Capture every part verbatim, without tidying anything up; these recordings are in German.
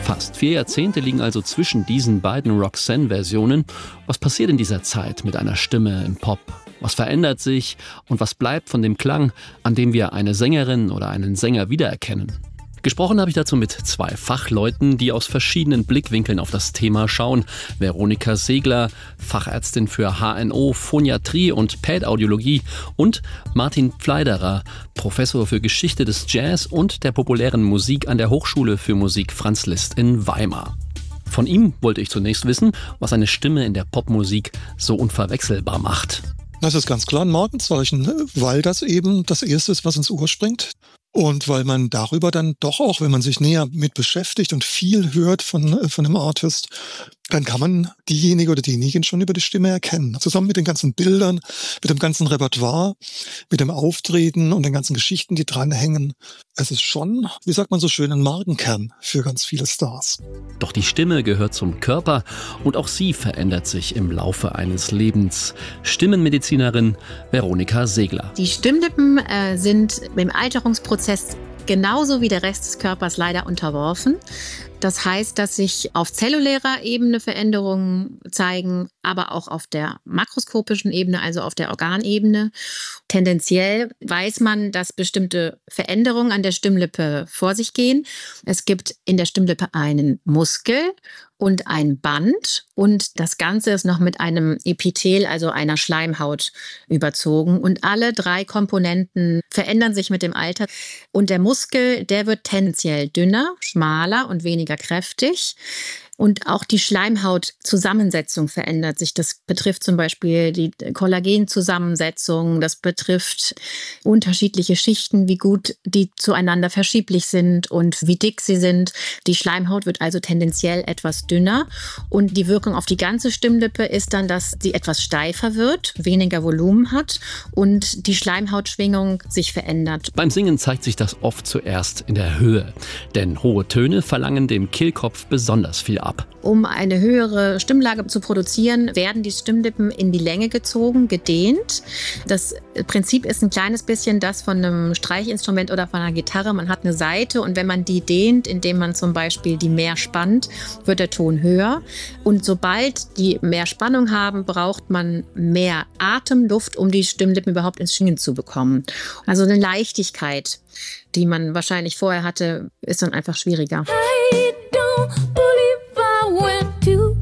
Fast vier Jahrzehnte liegen also zwischen diesen beiden Roxanne-Versionen. Was passiert in dieser Zeit mit einer Stimme im Pop? Was verändert sich und was bleibt von dem Klang, an dem wir eine Sängerin oder einen Sänger wiedererkennen? Gesprochen habe ich dazu mit zwei Fachleuten, die aus verschiedenen Blickwinkeln auf das Thema schauen. Veronika Segler, Fachärztin für H N O, Phoniatrie und Pädaudiologie, und Martin Pfleiderer, Professor für Geschichte des Jazz und der populären Musik an der Hochschule für Musik Franz Liszt in Weimar. Von ihm wollte ich zunächst wissen, was eine Stimme in der Popmusik so unverwechselbar macht. Das ist ganz klar ein Markenzeichen, weil das eben das Erste ist, was ins Ohr springt. Und weil man darüber dann doch auch, wenn man sich näher mit beschäftigt und viel hört von, von einem Artist, dann kann man diejenige oder diejenigen schon über die Stimme erkennen. Zusammen mit den ganzen Bildern, mit dem ganzen Repertoire, mit dem Auftreten und den ganzen Geschichten, die dranhängen. Es ist schon, wie sagt man so schön, ein Markenkern für ganz viele Stars. Doch die Stimme gehört zum Körper und auch sie verändert sich im Laufe eines Lebens. Stimmenmedizinerin Veronika Segler. Die Stimmlippen äh, sind im Alterungsprozess genauso wie der Rest des Körpers leider unterworfen. Das heißt, dass sich auf zellulärer Ebene Veränderungen zeigen, aber auch auf der makroskopischen Ebene, also auf der Organebene. Tendenziell weiß man, dass bestimmte Veränderungen an der Stimmlippe vor sich gehen. Es gibt in der Stimmlippe einen Muskel und ein Band, und das Ganze ist noch mit einem Epithel, also einer Schleimhaut, überzogen. Und alle drei Komponenten verändern sich mit dem Alter. Und der Muskel, der wird tendenziell dünner, schmaler und weniger kräftig. Und auch die Schleimhautzusammensetzung verändert sich. Das betrifft zum Beispiel die Kollagenzusammensetzung, das betrifft unterschiedliche Schichten, wie gut die zueinander verschieblich sind und wie dick sie sind. Die Schleimhaut wird also tendenziell etwas dünner, und die Wirkung auf die ganze Stimmlippe ist dann, dass sie etwas steifer wird, weniger Volumen hat und die Schleimhautschwingung sich verändert. Beim Singen zeigt sich das oft zuerst in der Höhe, denn hohe Töne verlangen dem Kehlkopf besonders viel ab. Um eine höhere Stimmlage zu produzieren, werden die Stimmlippen in die Länge gezogen, gedehnt. Das Prinzip ist ein kleines bisschen das von einem Streichinstrument oder von einer Gitarre. Man hat eine Saite, und wenn man die dehnt, indem man zum Beispiel die mehr spannt, wird der Ton höher. Und sobald die mehr Spannung haben, braucht man mehr Atemluft, um die Stimmlippen überhaupt ins Schwingen zu bekommen. Also eine Leichtigkeit, die man wahrscheinlich vorher hatte, ist dann einfach schwieriger. I don't believe I went too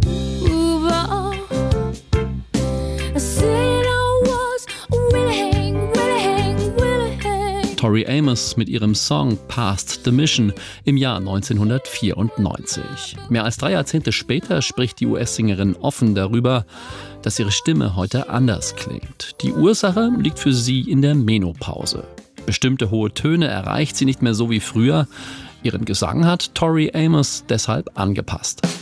far. I said I was willing, willing, willing. Tori Amos mit ihrem Song Past the Mission im Jahr neunzehnhundertvierundneunzig. Mehr als drei Jahrzehnte später spricht die U S-Sängerin offen darüber, dass ihre Stimme heute anders klingt. Die Ursache liegt für sie in der Menopause. Bestimmte hohe Töne erreicht sie nicht mehr so wie früher. Ihren Gesang hat Tori Amos deshalb angepasst.